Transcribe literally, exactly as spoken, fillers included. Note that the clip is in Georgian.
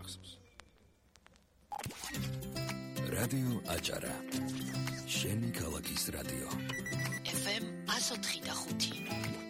გახსოვს. რადიო აჭარა. შენი ქალაქის რადიო. ეფ ემ one oh five.